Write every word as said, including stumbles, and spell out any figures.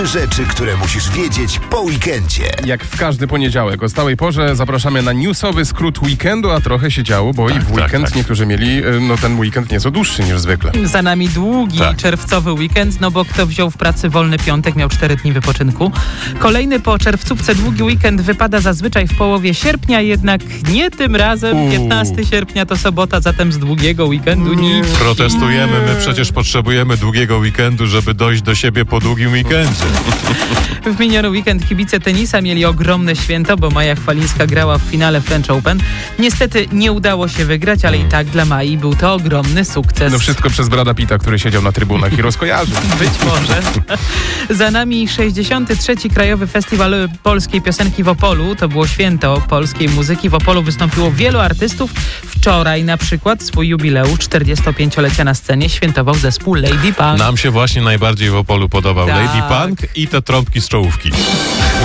Trzy rzeczy, które musisz wiedzieć po weekendzie. Jak w każdy poniedziałek o stałej porze zapraszamy na newsowy skrót weekendu, a trochę się działo, bo tak, i w weekend tak, tak. niektórzy mieli, no ten weekend nieco dłuższy niż zwykle. Za nami długi Tak. czerwcowy weekend, no bo kto wziął w pracy wolny piątek, miał cztery dni wypoczynku. Kolejny po czerwcówce długi weekend wypada zazwyczaj w połowie sierpnia, jednak nie tym razem. Uuu. piętnastego sierpnia to sobota, zatem z długiego weekendu nic. Protestujemy, my przecież potrzebujemy długiego weekendu, żeby dojść do siebie po długim weekendzie. W miniony weekend kibice tenisa mieli ogromne święto, bo Maja Chwalińska grała w finale French Open. Niestety nie udało się wygrać, ale i tak dla Mai był to ogromny sukces. No wszystko przez Brada Pitta, który siedział na trybunach i rozkojarzył. Być może. Za nami sześćdziesiąty trzeci Krajowy Festiwal Polskiej Piosenki w Opolu. To było święto polskiej muzyki. W Opolu wystąpiło wielu artystów. Wczoraj na przykład swój jubileusz czterdziestopięciolecia na scenie świętował zespół Lady Punk. Nam się właśnie najbardziej w Opolu podobał Tak. Lady Punk i te trąbki z czołówki.